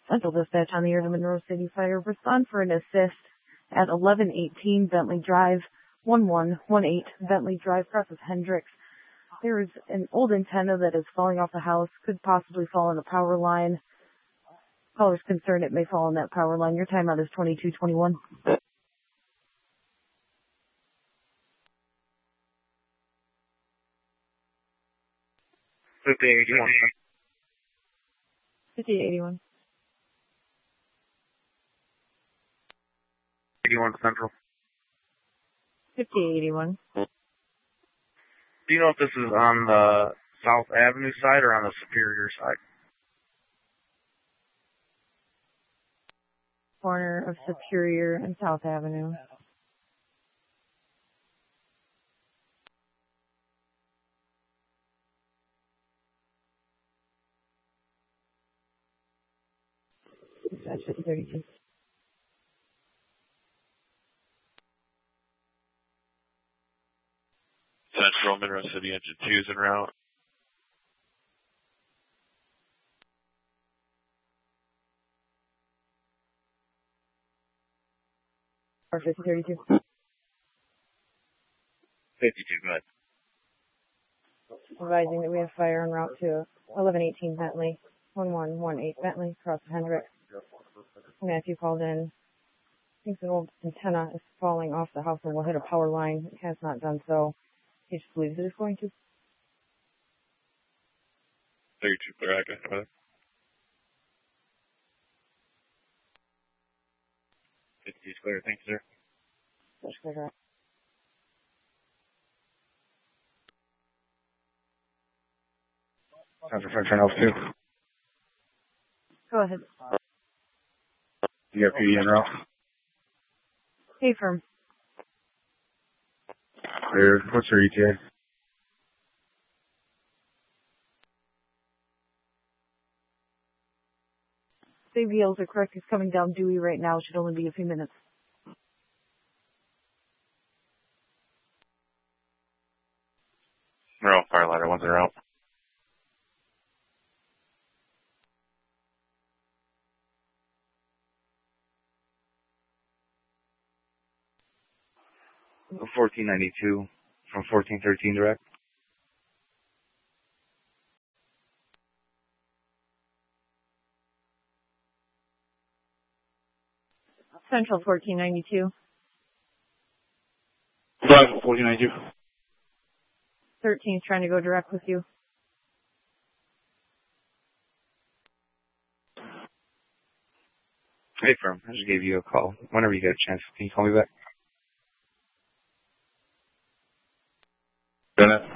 Central Dispatch on the air to Monroe City Fire. Respond for an assist at 1118 Bentley Drive, 1118 Bentley Drive, across with Hendricks. There is an old antenna that is falling off the house, could possibly fall on the power line. Caller's concerned it may fall on that power line. Your timeout is 22:21. 5881. 5881. 81 Central. 5881. Do you know if this is on the South Avenue side or on the Superior side? Corner of Superior and South Avenue. Dispatch 5032. Central Monroe City Engine 2 is en route. Or 5032. 52, go ahead. Advising that we have fire en route to 1118 Bentley, 1118 Bentley, across Hendricks. Matthew called in. Thinks an old antenna is falling off the house and will hit a power line. It has not done so. He just believes it is going to. 32 clear, I got 52 is clear, thank you, sir. That's clear. Central French Reynolds 2. Go ahead. You got PD en route? Hey, firm. Clear. What's your ETA? Save yields are correct. He's coming down Dewey right now. Should only be a few minutes. Monroe Fire Ladder 1's en route. The 1492 from 1413 direct. Central 1492. 1492. 13's trying to go direct with you. Hey, firm. I just gave you a call. Whenever you get a chance, can you call me back? Bennett.